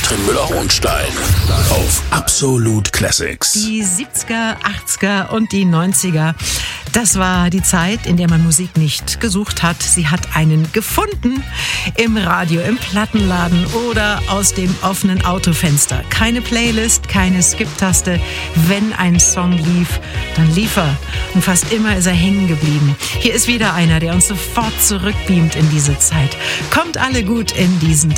Katrin Müller-Hohenstein auf Absolut Classics. Die 70er, 80er und die 90er. Das war die Zeit, in der man Musik nicht gesucht hat. Sie hat einen gefunden. Im Radio, im Plattenladen oder aus dem offenen Autofenster. Keine Playlist, keine Skip-Taste. Wenn ein Song lief, dann lief er. Und fast immer ist er hängen geblieben. Hier ist wieder einer, der uns sofort zurückbeamt in diese Zeit. Kommt alle gut in diesen